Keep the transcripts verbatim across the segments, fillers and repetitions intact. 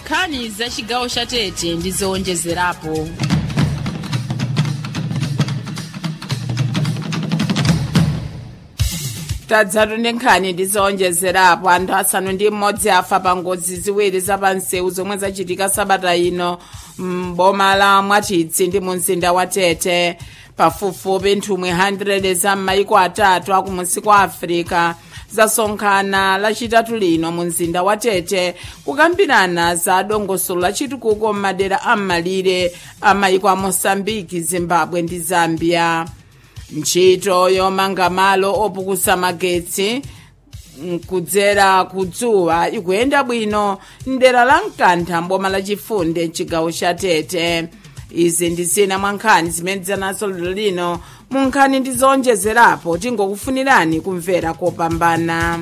nkhani za chigawo cha Tete ndi zowonjezerapo. Tadzatu ndi nkhani ndi zowonjezerapo. Anthu asanu ndi mmodzi afa pa ngozi ziwiri za pansewu zomwe zachitika sabata ino m'boma la Mwatidzi ndi mu mzinda wa Tete. Pafupifupi nthumwi one hundred za m'mayiko atatu akumunsi kwa Africa zasonkhana lachitatu lino mu mzinda wa Tete kukambirana za dongosolo lachitukuko m'madera am'malire a mayiko a Mosambiki, Zimbabwe ndi Zambia. Ntchito yomanga malo opukusa magetsi kudzera kudzuwa ikuyenda bwino mdera la Mkantha mboma la Chifunde mchigawo cha Tete. Izi ndi zina mwa nkhani zimene zanaso lero lino mu nkhani ndi zowonjezerapo. Tingokufunirani kumvera kopambana.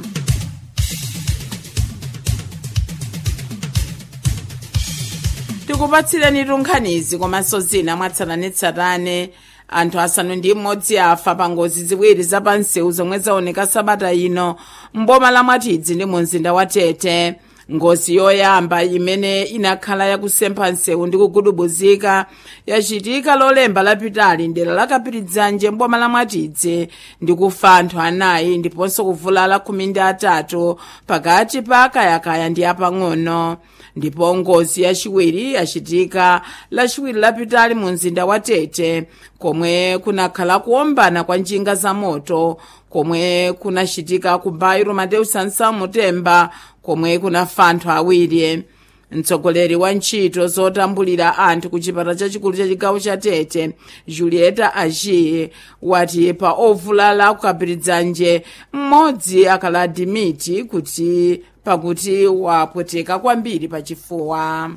Tikupatsireni nkhanizi komanso zina mwatsatanetsatane. Anthu asanu ndi mmodzi afa pa ngozi ziwiri za pansewu zomwe zaoneka sabata ino mboma la Mwatidzi ndi mu mzinda wa Tete. Ngozi yoyamba imene inakhala yakusempha nsewu ndi kugudubuzika yachitika lolemba lapitali ndera la Kapiridzanje mboma la Mwatidzi ndi kufa anthu anayi ndiponso kuvulala khumi ndi atatu pakati pa akayakaya ndi apang'ono. Ndipo ngozi yachiwiri yachitika lachiwiri lapitali mu mzinda wa Tete komwe kunakhala kuombana kwa njinga za moto komwe kunachitika ku bairo Mateus Anselmo Temba komwe kunafa anthu awiri. Mtsogoleri wa ntchito zotambulira anthu ku chipata chachikulu cha chigawo cha Tete Julieta Agie wati pa ovulala ku Kapiridzanje mmodzi akala dimiti kuti pakuti wapweteka kwambiri pachifuwa.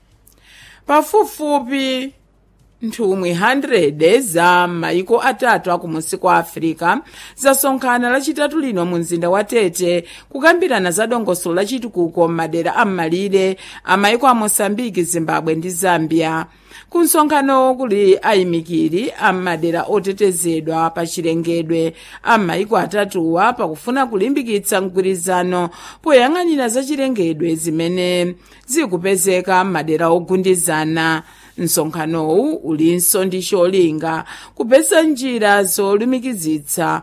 Pafupifupi nthumwi one hundred za mayiko atatu akumunsi kwa Africa zasonkhana lachitatu lino mu mzinda wa Tete kukambirana za dongosolo lachitukuko m'madera am'malire a mayiko a Mosambiki, Zimbabwe ndi Zambia. Kunsonkhano kuli ayimikiri am'madera otetezedwa pa chilengedwe a mayiko atatuwa pakufuna kulimbikitsa mgwirizano poyang'anira za chilengedwe zimene zikupezeka m'madera ogundizana. Msonkhanowu ulinso ndi cholinga kupeza njira zolumikizitsa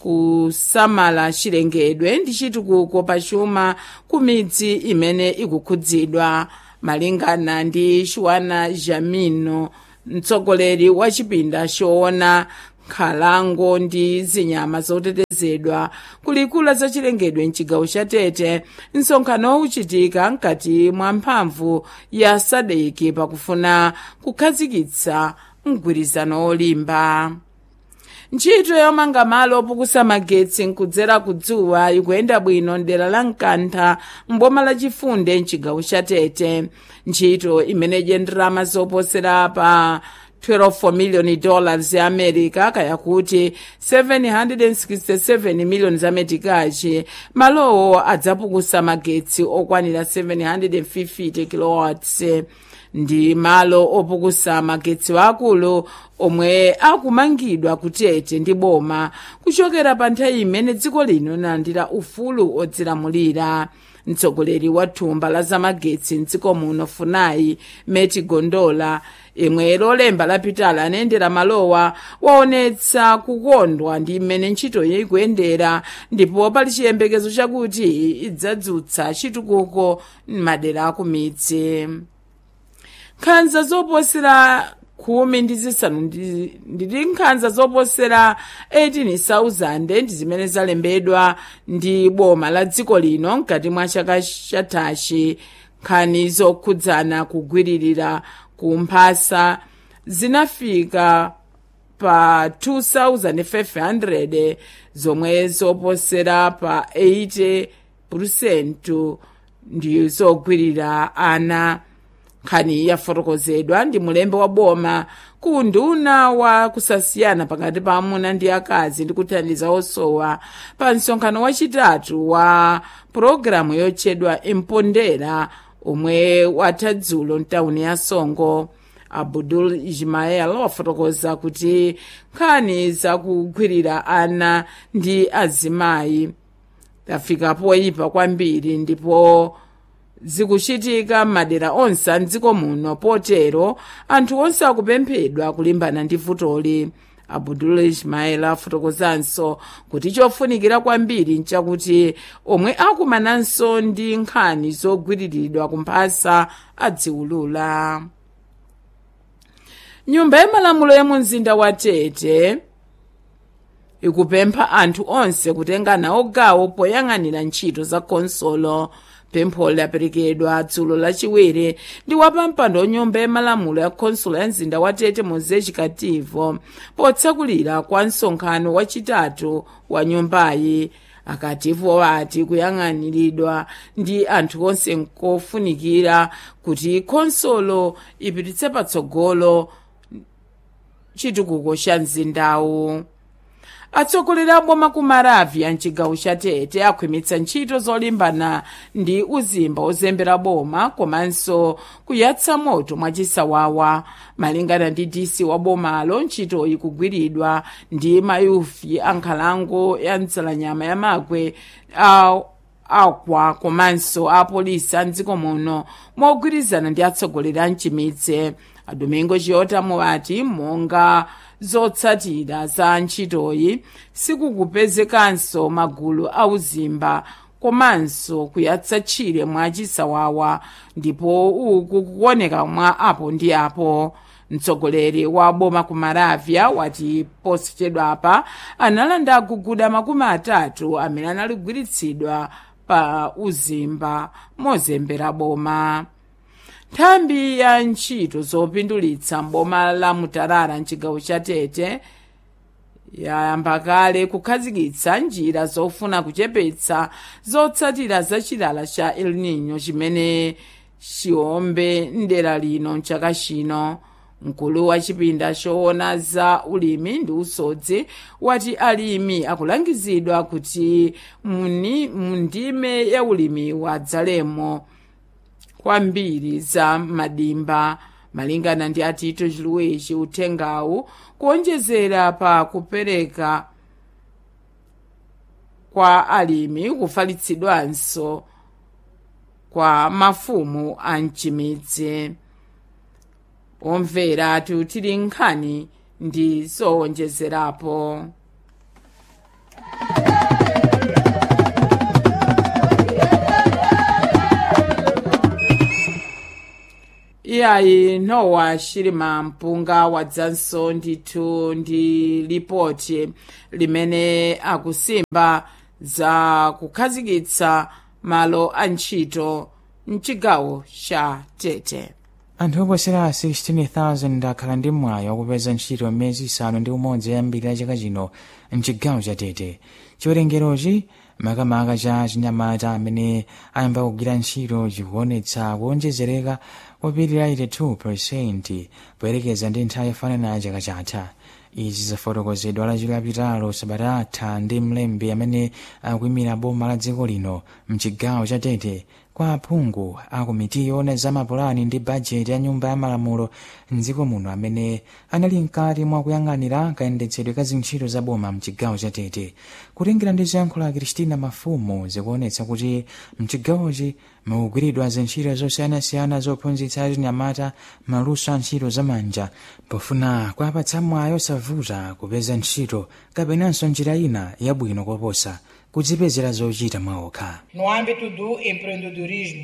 kusamala chilengedwe ndi chitukuko pachuma ku midzi imene ikukhudzidwa. Malingana ndi Shuana Jamino, mtsogoleri wa chipinda choona nkhalango ndi zinyama zotetezedwa kulikula za chilengedwe mchigawo cha Tete, msonkhanowu uchitika mkati mwa mphamvu ya sadeki pakufuna kukhazikitsa mgwirizano olimba. Ntchito yomanga malo opukusa magetsi nkudzera kudzuwa ikuyenda bwino mdera la Mkantha mboma la Chifunde mchigawo cha Tete. Ntchito imene ndalama zoposera pa twelve million dollars ya America kaya kuti seven hundred sixty-seven million za metikachi. Malowo adzapukusa magetsi okwanira seven hundred fifty kilowatts. Ndi malo opukusa magetsi wakulu omwe akumangidwa ku Tete ndi boma kuchokera pa nthawi imene dziko lino landira ufulu odzilamulira. Mtsogoleri wa thumba la zamagetsi mdziko muno Funai Meti Gondola imwe lolemba lapitali anayendera malowa waonetsa kukondwa ndi imene ntchito ikuyendera ndipo pali chiyembekezo chakuti idzadzutsa chitukuko m'madera akumidzi. Nkhanza zoposera khumi ndi zisanu ndi nkhanza zoposera eighteen thousand ndi zimene zalembedwa ndi boma la dziko lino mkati mwa chaka chathachi. Nkhani zokhudzana kugwiririra ku mphasa zinafika pa two thousand five hundred zomwe zoposera pa eighty percent ndi zogwirira ana. Nkhani yafotokozedwa ndi mulembe wa boma ku nduna wa kusasiyana pakati pa amuna ndi akazi ndi kuthandiza osowa pa msonkhano wachitatu wa programu yotchedwa Impondera omwe watha dzulo mtawuni ya Songo. Abdul Ismail wafotokoza kuti nkhani zakugwirira ana ndi azimayi zafika poyipa kwambiri ndipo zikuchitika m'madera onse a mdziko muno, potero anthu onse akupemphedwa kulimbana ndi vutoli. Abdul Ismail afotokozanso kuti chofunikira kwambiri nchakuti omwe akumananso ndi nkhani zogwiriridwa kumphasa adziwulula. Nyumba ya malamulo ya mumzinda wa Tete ikupempha anthu onse kutenga nawo gawo poyang'anira ntchito za konsolo. Pempho laperekedwa dzulo lachiwiri ndi wapampando nyumba ya malamulo ya konsolo ya mzinda wa Tete Moze Chikativo potsakulira kwa msonkhano wachitatu wa nyumbayi. Akativo wati kuyang'aniridwa ndi anthu onse nkofunikira kuti konsolo ipititse patsogolo chitukuko cha mzindawu. Atsogoleri a boma ku Maravya mchigawo cha Tete akhwimitsa ntchito zolimbana ndi uzimba ozembera boma komanso kuyatsa moto mwachisawawa. Malingana ndi D C wa bomalo, ntchito ikugwiridwa ndi mayufi a nkhalango ya mtsalanyama ya Magwe akwa komanso a polisi a mdziko muno mogwirizana ndi atsogoleri a mchimitse. Domingo Chiota muwati monga zotsatira za ntchitoyi sikukupezekanso magulu auzimba komanso kuyatsa tchire mwa chisawawa, ndipo uku kuoneka mwa apo ndi apo. Mtsogoleri wa boma ku Maravya wati posachedwapa analanda aguguda makumi atatu amene analigwiritsidwa pa uzimba mozembera boma. Nthambi ya ntchito zopindulitsa mboma la Mutarara mchigawo cha Tete yayamba kale kukhazikitsa njira zofuna kuchepetsa zotsatira za chilala cha El Nino chimene chiombe mdera lino mchaka chino. Mkulu wa chipinda choona za ulimi ndi usodzi wati alimi akulangizidwa kuti mundime ya ulimi wadzalemo kwambiri za madimba. Malingana ndi Atito Chiluwechi, uthengawu kuonjezera pa kupereka kwa alimi kufalitsidwanso kwa mafumu a mchimidzi. Omvera tili nkhani ndi zowonjezerapo. Iyayi Nowa Shirima Mpunga wadzanso ndithu ndi lipoti limene akusimba za kukhazikitsa malo a ntchito mchigawo cha Tete. Anthu oposera sixteen thousand akhala ndi mwayi wakupeza ntchito m'miyezi isanu ndi umodzi yambiri chaka chino mchigawo cha Tete. Chiwerengerochi makamaka cha chinyamata amene ayamba kugwira ntchito chikuonetsa kuonjezereka kopitirira eighty-two percent poyerekeza ndi nthawi yofanana chaka chatha. Izi zafotokozedwa lachiwiri lapitalo sabata atha ndi mlembi amene akuyimira boma la dziko lino mchigawo cha Tete kwa aphungu a komiti yoona za mapulani ndi bajeti ya nyumba ya malamulo mdziko muno amene anali mkati mwa kuyang'anira kayendetsedwe ka zintchito za boma mchigawo cha Tete. Kutengera ndi zoyankhula za Christina Mafumu zikuonetsa kuti mchigawochi mukugwiridwa zintchito zosiyanasiyana zophunzitsa achinyamata maluso a ntchito zamanja pofuna kuwapatsa mwayi osavuta kupeza ntchito kapenanso njira ina yabwino koposa kudzipezera zochita mwaokha. No âmbito do empreendedorismo,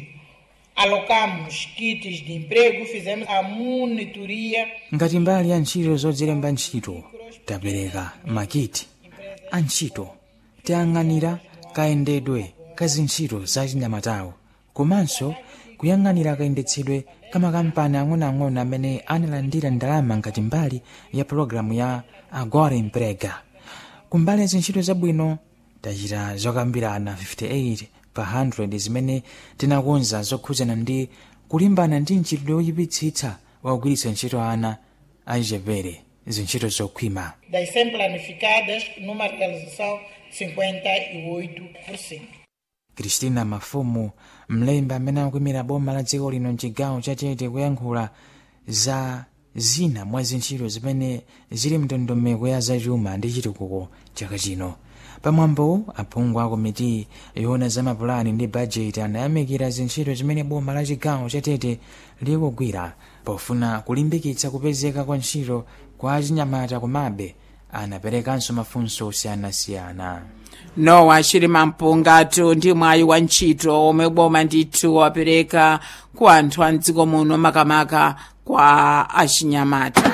alocamos kits de emprego, fizemos a monitoria. Ngati mbali ya ntchito zodzilemba ntchito, tapereka makiti a ntchito, tiyang'anira kayendedwe ka zintchito za chinyamatawo, komanso kuyang'anira kayendetsedwe ka makampani ang'onoang'ono amene analandira ndalama ngati mbali ya pologalamu ya Agora Emprega. Kumbali ya zintchito zabwino tachita zokambirana fifty-eight pa one hundred zimene tinakonza zokhudzana ndi kulimbana ndi ntchito yoyipitsitsa wakugwiritsa ntchito ana achichepere zintchito zokhwima. Das cem planificadas, numa realização cinquenta e oito por cento. Christina Mafumu, mlembi amene akuyimira boma la dziko lino mchigawo cha Tete, kuyankhula za zina mwa zintchito zimene zili mndondomeko ya zachuma ndi chitukuko chaka chino. pamwambo aphungu a komiti yoona za mapulani ndi bajeti anayamikira zintchito zimene boma la chigawo cha Tete likugwira pofuna kulimbikitsa kupezeka kwa ntchito kwa achinyamata, komabe anaperekanso mafunso osiyanasiyana. Nowa Chilima Mpungatu ndi mwayi wa ntchito omwe boma ndithu wapereka ku anthu a mdziko muno, makamaka kwa achinyamata.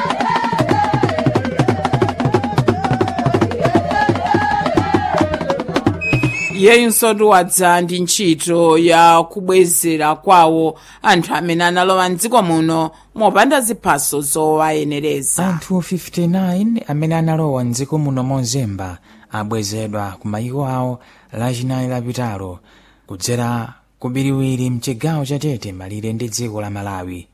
Yeyinso ndiwadza ndi ntchito ya kubwezera kwawo anthu amene analowa mdziko muno mopanda ziphaso zowayenereza. Anthu fifty-nine amene analowa mdziko muno mozemba abwezedwa ku mayiko awo lachinayi lapitalo kudzera kubiriwiri mchigawo cha Tete malire ndi dziko la Malawi.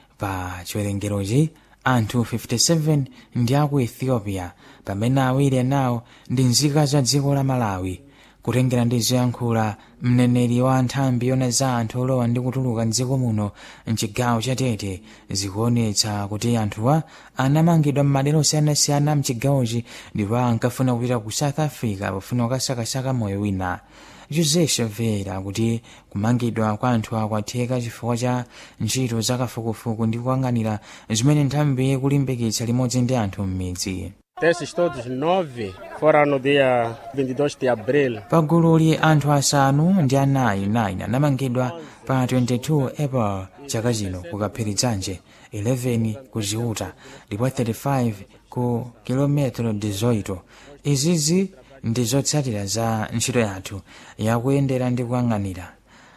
Pa chiwerengerochi anthu fifty-seven ndi aku Ethiopia pamene awiri anawo ndi nzika za dziko la Malawi. Kutengera ndi zoyankhula mneneri wa nthambi yoona za anthu olowa ndi kutuluka mdziko muno mchigawo cha Tete zikuonetsa kuti anthuwa anamangidwa m'madera osiyanasiyana mchigawochi ndipo ankafuna kupita ku South Africa pofuna kukasakasaka moyo wina. Jose Xavier kuti kumangidwa kwa anthu akwatheka chifukwa cha ntchito zakafukufuku ndi kuyang'anira zimene nthambi kulimbikitsa limodzi ndi anthu m'midzi. Esses todos nove foram no dia vinte e dois de abril. Pagululi anthu asanu ndi anayi nine anamangidwa pa twenty-two April chaka chino ku Kaphirizanje, eleven ku Ziuta ndipo thirty-five ku kilometro eighteen. Izizi ndi zotsatira za ntchito yathu yakuyendera ndi kuyang'anira.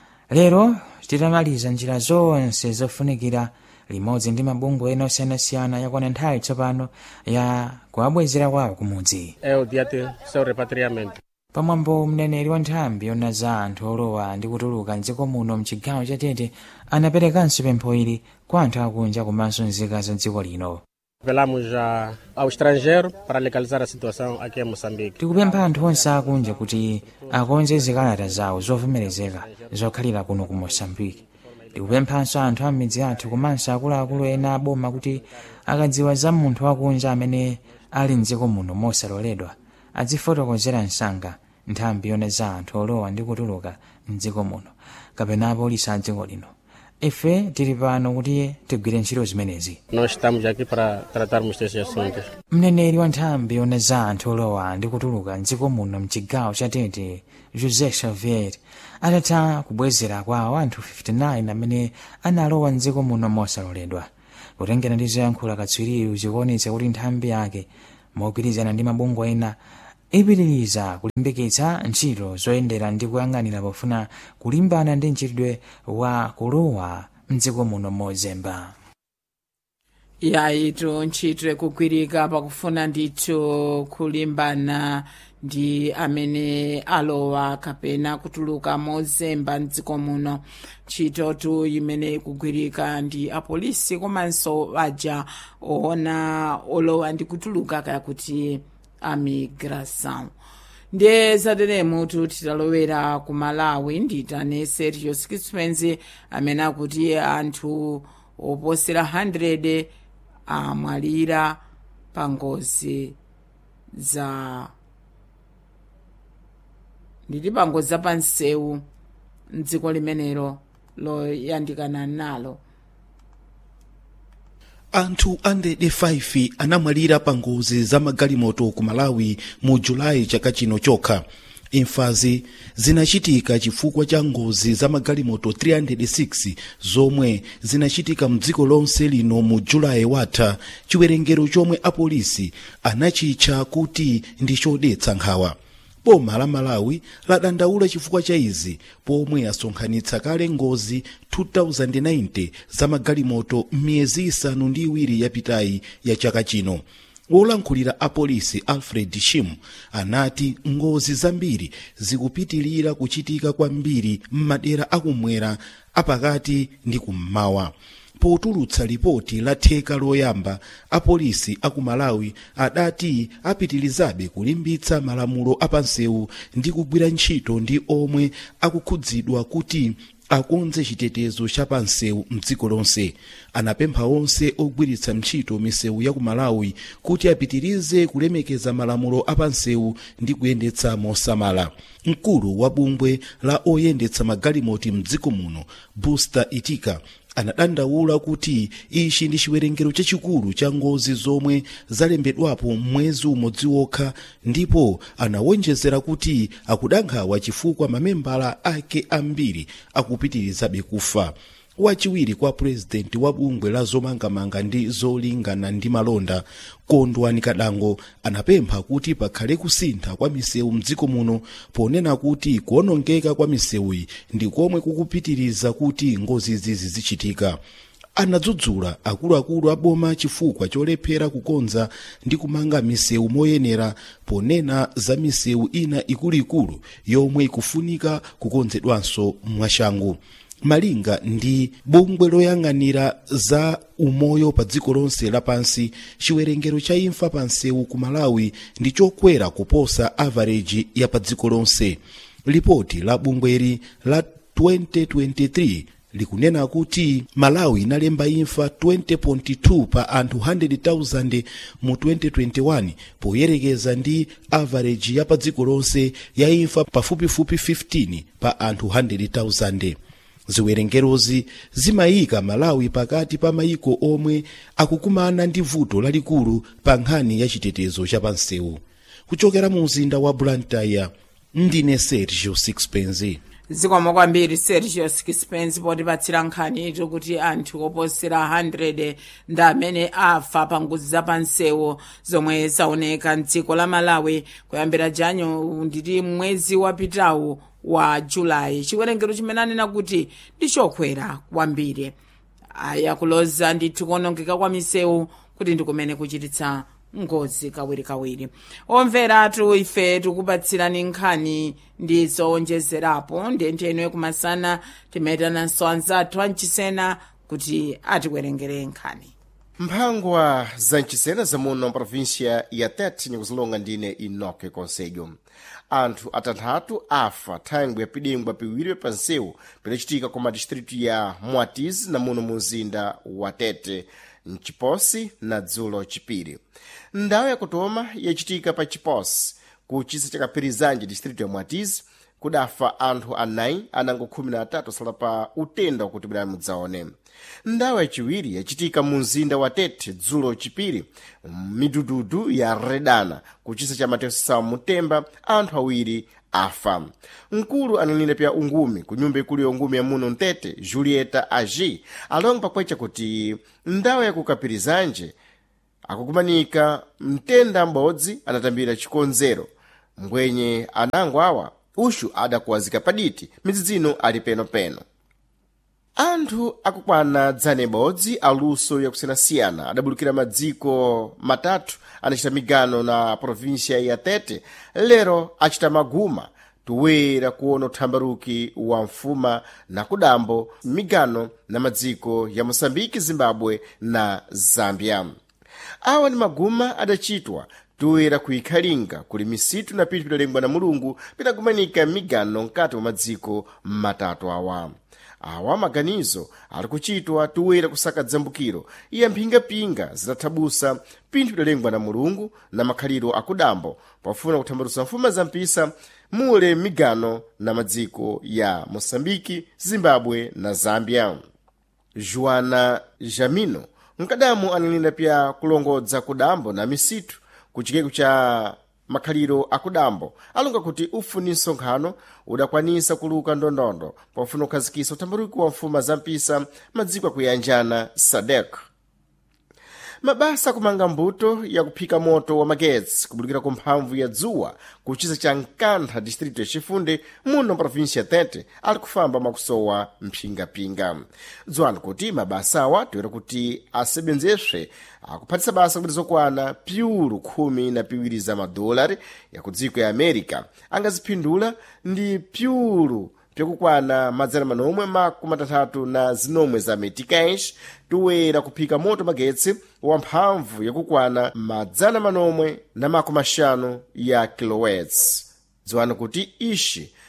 Lero titamaliza njira zonse zofunikira limodzi ndi mabungwe ena osiyanasiyana yakwana nthawi tsopano ya kuwabwezera kwawo kumudzi. É o dia de seu repatriamento. Pamwambo mneneri wa nthambi yoona za anthu olowa ndi kutuluka mdziko muno mchigawo cha Tete anaperekanso pempho ili kwa anthu akunja komanso nzika za dziko lino. Apelamos ao estrangeiro para legalizar a situação aqui em Moçambique. Tikupempha anthu onse akunja kuti akonze zikalata zawo zovomerezeka zokhalira kuno ku Moçambique. Tikupemphanso anthu a m'midzi yathu komanso akuluakulu ena aboma kuti akadziwa za munthu wakunja amene ali mdziko muno mosaloledwa adzifotokozera msanga nthambi yoona za anthu olowa ndi kutuluka mdziko muno kapena apolisi a dziko lino. Ife tili pano kuti tigwire ntchito zimenezi. Nós estamos aqui para tratarmos desses assuntos. Mneneri wa nthambi yoona za anthu olowa ndi kutuluka mdziko muno mchigawo cha Tete Jose Xavier atatha kubwezera kwawo anthu fifty-nine amene analowa mdziko muno mosaloledwa. Kutengera ndi zoyankhula katswiriyu zikuonetsa kuti nthambi yake mogwirizana ndi mabungwe ena ipitiriza kulimbikitsa ntchito zoyendera ndi kuyang'anira pofuna kulimbana ndi mchitidwe wa kulowa mdziko muno mozemba. Yayitu ntchito ikugwirika pakufuna ndithu kulimbana ndi amene alowa kapena kutuluka mozemba mdziko muno. Ntchitotu imene ikugwirika ndi apolisi komanso aja oona olowa ndi kutuluka kaya kuti amigração. Ndiye zateremu titalowera ku Malawi nditane Sergio Skitspenzi amene akuti anthu oposera one hundred amwalira pa ngozi za nditi pa ngozi za pansewu mdziko limenelo loyandikana nalo. Anthu one hundred five anamwalira pa ngozi za magalimoto ku Malawi mu Julayi chaka chino chokha. Imfazi zinachitika chifukwa cha ngozi za magalimoto three hundred six zomwe zinachitika mdziko lonse lino mu Julayi watha, chiwerengero chomwe apolisi anachitcha kuti ndi chodetsa nkhawa. Boma la Malawi ladandaula chifukwa cha izi pomwe asonkhanitsa kale ngozi two thousand ninety za magalimoto m'miyezi isanu ndi iwiri yapitayi ya chaka chino. Wolankhulira apolisi Alfred Shim anati ngozi zambiri zikupitilira kuchitika kwambiri m'madera akumwera apakati ndi kummawa. Potulutsa ripoti la theka loyamba, apolisi aku Malawi adati apitilizabe kulimbitsa malamulo apansewu ndi kugwira ntchito ndi omwe akukhudzidwa kuti akonze chitetezo cha pansewu mdziko lonse. Anapempha onse ogwiritsa ntchito misewu ya ku Malawi kuti apitirize kulemekeza malamulo a pansewu ndi kuyendetsa mosamala. Mkulu wa bungwe la oyendetsa magalimoto mdziko muno, Buster Itika, anadandaula kuti ichi ndi chiwerengero chachikulu cha ngozi zomwe zalembedwapo mwezi umodzi wokha, ndipo anawonjezera kuti akudandaula chifukwa mamembala ake ambiri akupitirizabe kufa. Wachiwiri kwa purezidenti wa bungwe la zomangamanga ndi zolingana ndi malonda, Kondwani Kadango, anapempha kuti pakhale kusintha kwa misewu mdziko muno, ponena kuti kuonongeka kwa misewuyi ndi komwe kukupitiriza kuti ngozizi zizichitika. Anadzudzula akuluakulu a boma chifukwa cholephera kukonza ndi kumanga misewu moyenera, ponena za misewu ina ikuluikulu yomwe ikufunika kukonzedwanso mwachangu. Malinga ndi bungwe loyang'anira za umoyo pa dziko lonse lapansi, chiwerengero cha imfa pa nsewu ku Malawi ndi chokwera kuposa average ya pa dziko lonse. Lipoti la bungweri la twenty twenty-three likunena kuti Malawi inalemba imfa twenty point two pa anthu one hundred thousand mu twenty twenty-one, poyerekeza ndi average ya pa dziko lonse ya imfa pafupifupi fifteen pa anthu one hundred thousand. Ziwerengerozi zimayika Malawi pakati pa mayiko omwe akukumana ndi vuto lalikulu pa nkhani ya chitetezo cha pansewu. Kuchokera mu mzinda wa Blantyre, ndine Sergio Sixpence. Zikomo kwambiri Sergio Sixpence potipatsira nkhani ito kuti anthu oposera one hundred ndi amene afa pa ngozi za pansewu zomwe zaoneka mdziko la Malawi kuyambira Janyo nditi mwezi wapitawu wa Julayi. Chiwerengero chimene anena kuti ndi chokwera kwambiri. Aya kuloza ndithu kuonongeka kwa misewu kuti ndikumene kuchititsa ngozi kawirikawiri. Omveratu ife tikupatsirani nkhani ndi zowonjezerapo ndenteno kumasana timayitananso anzathu amchisena kuti atiwerengere nkhani. Mphangwa za mchisena zamuno provincia ya Tete nikuzilonga ndine Enoke Conselho. Anthu atanthatu afa thangwi ya pidengwa piwiri pa nsewu pinachitika ku madistritu ya Mwatizi na muno muzinda wa Tete, Mchiposi na Dzulo Chipiri. Ndawo ya kutoma yachitika pa Chiposi ku chisa cha Kapirizanje distritu ya Mwatizi kudafa anthu anayi anango khumi na atatu sala pa utenda kuti bwana mudzaone. Ndawo yachiwiri yachitika mu mzinda wa Tete Dzulo Chipiri, midududu ya redana ku chisa cha Mateus Mutemba anthu awiri afa. Mkulu analinda pia ungumi ku nyumba ikulu ya ungumi ya muno Ntete Julieta Agi alonga pakwecha kuti ndawo ya kukapirizanje akukumanika mtenda mbodzi anatambira chikonzero mbwenye anango awa ushu adakuwazika paditi midzidzino ali peno-peno. Anthu akukwana dzane bodzi aluso yakusiyanasiyana adabulukira madziko matatu anachita migano na provincia ya Tete lero achita maguma tuwera kuona uthambaruki wa mfuma na kudambo migano na madziko ya Mosambiki, Zimbabwe na Zambia. Awa ni maguma adachitwa tuwera kuikhalinga kuli misitu na pitu pidalengwa na Mulungu pidagumanika migano nkati wa madziko matatu awa. Awa maganizo ali kuchitwa tuwera kusaka dzambukiro iya mphinga-pinga zitathabusa pinthu pidalengwa na Mulungu na makhaliro akudambo pafuna kuthambalusa mfuma za mpisa mule migano na madziko ya Mosambiki, Zimbabwe na Zambia. Joana Jamino mkadamu analinda pia kulongodza kudambo na misitu kuchikeko cha makhaliro akudambo alonga kuti ufuniso nkhano udakwanisa kuluka ndondondo pofuna kukhazikisa uthambaruki wa mfuma za mpisa madziko akuyanjana Sadek. Mabasa kumanga mbuto ya kuphika moto wa magetsi kubulukira ku mphamvu ya dzuwa kuchisa cha Nkantha district ya Chifunde muno provincia ya Tete ali kufamba makusowa mphinga-pinga. Dzwani kuti mabasa awa toera kuti asebenzeswe akuphatisa basa kuti zokwana piulu khumi na piwiri za madolari ya kudziko ya America angazipindula ndi piulu pyakukwana madzana manomwe makumi atatu na zinomwe za meticais tuwera kuphika moto magetsi wa mphamvu yakukwana madzana manomwe na makumi ashanu ya kilowatts. Dziwani kuti ishi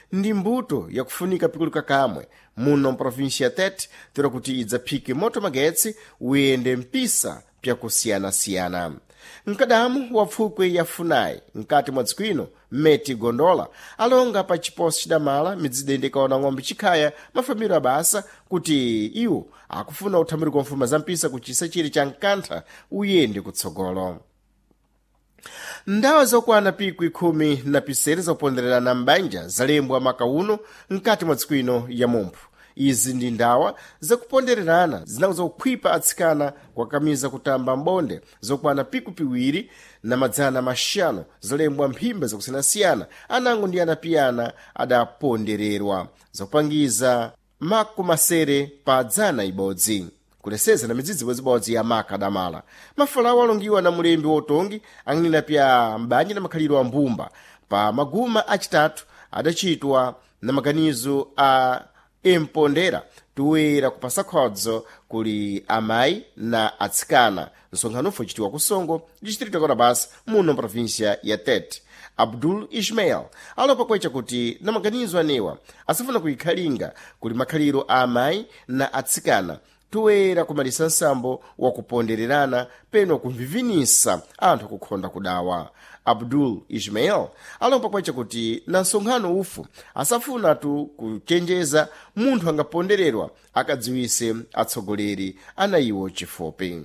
ndi mbuto yakufunika pikulu kakamwe muno mprovinsia ya Tete tero kuti idzaphike moto magetsi uyende mpisa pyakusiyana-siyana. Mkadamu wa pfukwe ya Funai mkati mwa dziko ino Meti Gondola alonga pa chiposi chidamala midzidendeka ona ng'ombe chikhaya mafambiro abasa kuti iwo akufuna uthamiri wa mfuma za mpisa kuchisa chiri cha mkantha uyende kutsogolo. Ndawa zokwana pikwi khumi na pisere zopondererana mbanja zalembwa makauno mkati mwa dziko ino ya Mumphu. Izi ndi ndawa zakupondererana zinauza kukhwipa atsikana kwakamiza kutamba mbonde zokwana piku piwiri na madzana maxanu zolembwa mphimba zakusiyana-siyana anango ndi anapiyana adapondererwa zopangiza makumasere pa dzana ibodzi kuleseza na midzidzi ibodzi ya maka adamala. Mafalawo alongiwa na mulembi wotongi ang'nina pya mbanja na makhaliro a mbumba pa maguma achitatu adachitwa na maganizo a empondera tuwera kupasa khodzo kuli amayi na atsikana nsonkhano uchitiwa kusongo distrito kona basi muno provinsia ya Tete. Abdul Ismail alopa kwecha kuti na maganizo anewa asafuna kuikhalinga kuli makhaliro a amayi na atsikana tuwera kumalisa nsambo wa kupondererana peno kumvivinisa anthu akukhonda kudawa. Abdul Ismail alompa kwecha kuti na nsonkhano ufu asafuna tu kuchenjeza munthu angapondererwa akadziwise atsogoleri ana iwo chifope.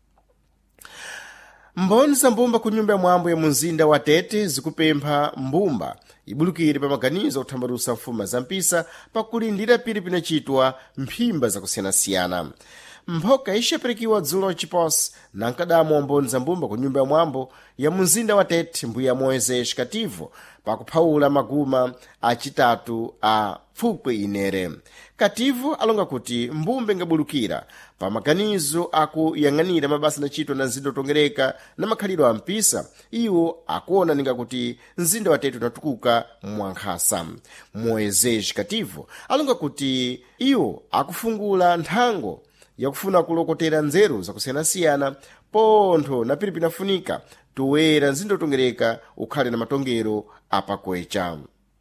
Mboni za mbumba ku nyumba ya mwambo ya munzinda wa Tete zikupempha mbumba ibulukire pa maganizo kuthambalusa mfuma za mpisa pakulindira pili pinachitwa mphimba zakusiyana-siyana. Mphoka ixapirikiwa dzulo chiposi na nkadamu wa mboni za mbumba ku nyumba ya mwambo ya munzinda wa Tete mbuya Moisés Kativo pakuphawula maguma achitatu a pfukwe inere. Kativo alonga kuti mbumba ingabulukira pa maganizo akuyang'anira mabasa nachitwa na nzinda otongereka na makhaliro a mpisa iwo akuona ninga kuti nzinda wa Tete unatukuka mwankhasa. Moisés Kativo alonga kuti iwo akufungula nthango yakufuna kulokotera nzeru zakusiyana-siyana pontho na pili pinafunika tuwera nzinda otongereka ukhale na matongero apakwecha.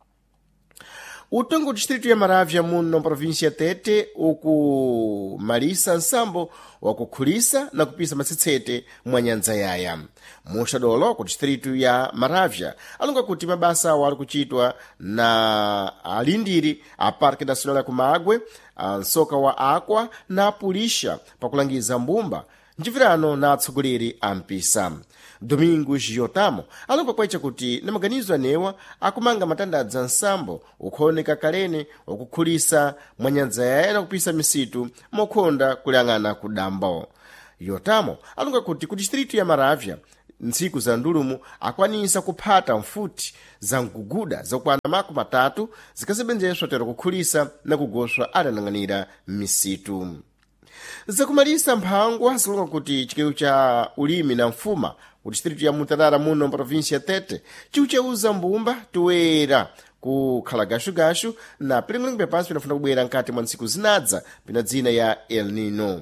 Utongo distrito ya Maravya muno provinsia Tete ukumalisa nsambo wakukhulisa na kupisa matsetsete mwa nyanza yaya. Muxadolo ku distrito ya Maravya alonga kuti mabasa wali kuchitwa na alindiri a Parque Nacional ya Kumagwe, a nsoka wa Akwa na Pulisha pakulangiza mbumba njivirano na atsogoleri a mpisa. Domingos Yotamo alonga kwecha kuti na maganizo anewa akumanga matandadza nsambo ukhoneka kalene wakukhulisa mwa nyanza yaya na kupisa misitu mokhonda kulang'ana kudambo. Yotamo alonga kuti ku distrito ya Maravya ntsiku za ndulumu akwanisa kuphata mfuti za mguguda zokwana mako matatu zikasebenzeswa tero kukhulisa na kugoswa adanang'anira misitu. Zakumalisa mphangwa zilonga kuti chikewu cha ulimi na mfuma ku distrito ya Mutarara muno provinsia Tete chiucheuza mbumba tuwera kukhala gashu-gashu na pilingolingo pyapansi pinafuna kubwera nkati mwa ntsiku zinadza pina dzina ya El Nino.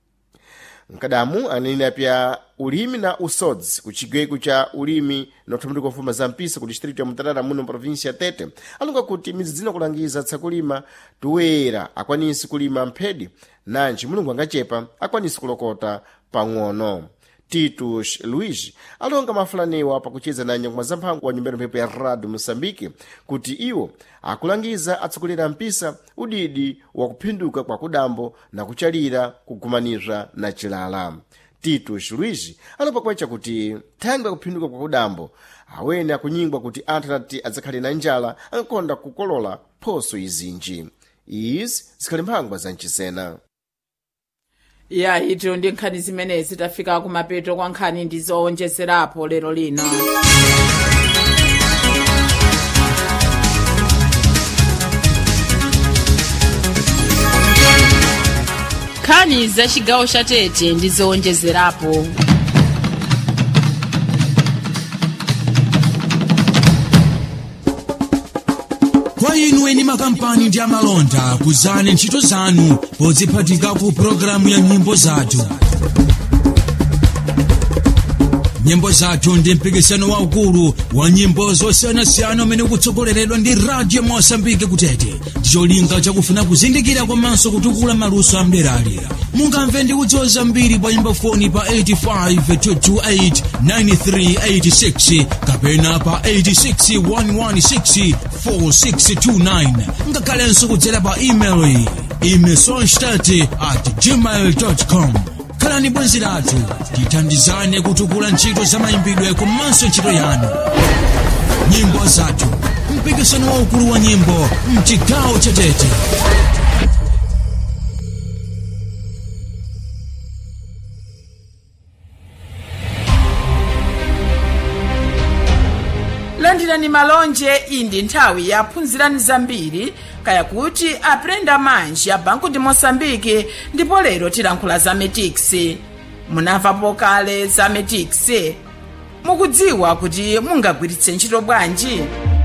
Nkadamu ananena pya ulimi na usodzi kuchigweko cha ulimi na uthamiri kwa mfuma za mpisa ku distrito ya Mutarara muno provinsia Tete alonga kuti midzi dzina kulangiza tsakulima tuwera akwanisi kulima mphedi nanji mulungu angachepa akwanisi kulokota pang'ono. Titus Luiz alonga mafulanewa pakucheza na nyang'oma za mphango wa nyumbani mphepo ya Radio Mosambiki kuti iwo akulangiza atsokolera mpisa udidi wa kuphinduka kwa kudambo na kuchalira kugumanizwa na chilala. Titus Luiz alopa kwecha kuti thangwi kuphinduka kwa kudambo awene akunyingwa kuti anthu anati adzakhale na njala ankonda kukolola phoso izinji. Izi zikhali mphangwa za mchisena. Ya ito ndi nkhani zimenezi tafika kumapeto kwa nkhani ndizowonjezerapo lero lino. Nkhani za chigawo cha Tete ndizowonjezerapo. Kwa inu eni makampani ndi amalonda kuzani ntchito zanu podziphatika ku programu ya nyimbo zathu. Nyimbo zathu ndi mpikisano waukulu wa nyimbo zosiyanasiyana umene ukutsogoleredwa ndi Radio Mosambike kutete ndicholinga chakufuna kuzindikira komanso kutukula maluso amderali. Mungamve ndi kudziwa zambiri pa nyimbo foni pa eight five two two eight nine three eight six kapena pa eight six one one six four six two nine ngakhalenso kudzera pa email imesonstadt at gmail dot com. Khalani bwenzi lathu tithandizane kutukula ntchito za mayimbidwe komanso ntchito yanu. Nyimbo zathu, mpikisano waukulu wa nyimbo mchigawo cha Tete. Landirani malonje indi nthawi ya phunzirani zambiri kaya kuti aprenda manji ya Banco de Moçambique ndipo lero tilankhula za Metix. Munamvapo kale za Metix? Mukudziwa kuti mungagwiritse ntchito bwanji?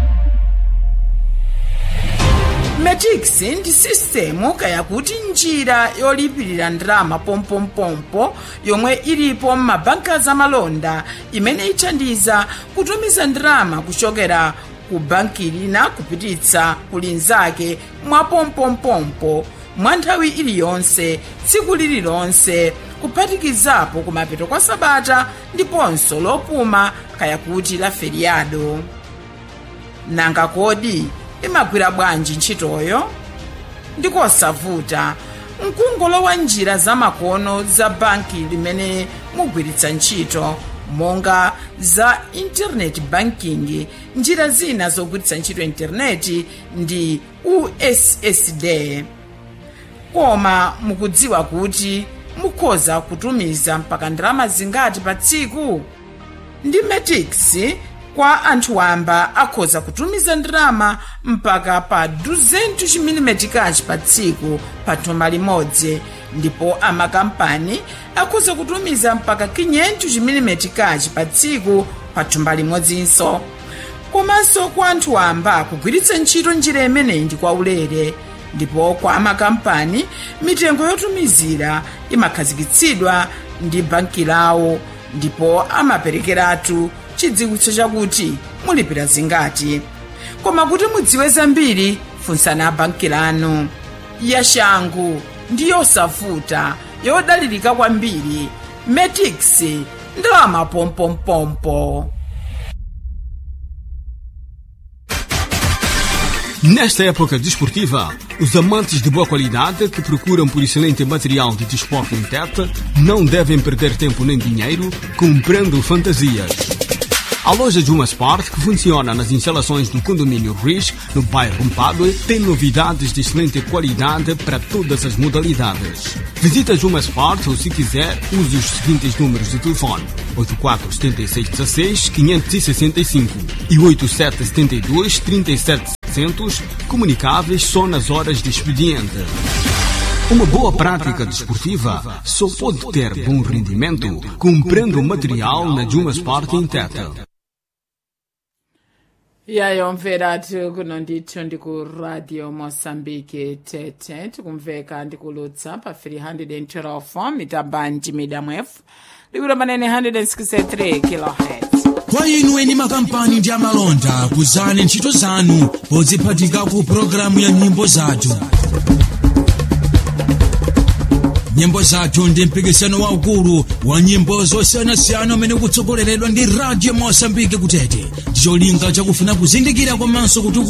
Metix ndi sistemu kaya kuti njira yolipirira ndalama pompompompo yomwe ilipo m'mabanka zamalonda imene ithandiza kutumiza ndalama kuchokera ku banki lina kupititsa kulinzake mwa pompompompo mwa nthawi iliyonse tsiku lililonse kuphatikizapo kumapeto kwa sabata ndiponso lopuma kaya kuti la feriado. Nanga kodi imagwira bwanji ntchitoyo? Ndikosavuta, mkungolowa njira zamakono za banki limene mugwiritsa ntchito monga za internet banking. Njira zina zogwiritsa ntchito internet ndi U S S D. Koma mukudziwa kuti mukhoza kutumiza mpaka ndalama zingati pa tsiku? Ndi Metix kwa anthu wamba akhoza kutumiza ndalama mpaka pa duzentos milimetikachi pa tsiku pa thumba limodzi, ndipo amakampani akhoza kutumiza mpaka quinhentos milimetikachi pa tsiku pa thumba limodzinso. Komanso kwa anthu wamba kugwiritsa ntchito njira imeneyi ndi kwaulere, ndipo kwa amakampani mitengo yotumizira imakhazikitsidwa ndi banki lawo, ndipo amaperekeratu chidziwitso chakuti mulipira zingati. Koma kuti mudziwe zambiri funsani banki lanu. Yashangu ndi yosavuta yodalirika kwambiri. Metix ndalama pompompompo. Nesta época desportiva, os amantes de boa qualidade que procuram por excelente material de desporto em Tete não devem perder tempo nem dinheiro comprando fantasias. A loja Juma Sport, que funciona nas instalações do condomínio Riz, no bairro Mpadue, tem novidades de excelente qualidade para todas as modalidades. Visita Juma Sport ou, se quiser, use os seguintes números de telefone: oito quatro sete seis um seis cinco seis cinco e oito sete sete dois três sete setecentos, comunicáveis só nas horas de expediente. Uma boa prática desportiva só pode ter bom rendimento comprando material na Juma Sport em Tete. Yayomvera kuno ndithu ndi ku Radio Mosambike Tete, tikumveka ndikulutsa pa three twelve mitabandi medium wave liwiro manene one hundred sixty-three kilohertz. Kwa inu eni makampani ndi amalonda kuzani ntchito zanu podziphatika ku programu ya nyimbo zathu. Nyimbo zathu ndi mpikisano waukulu wa nyimbo zosiyanasiyana umene ukutsogoleredwa ndi Radio Mosambike kutete ndicholinga chakufuna kuzindikira komanso kutukula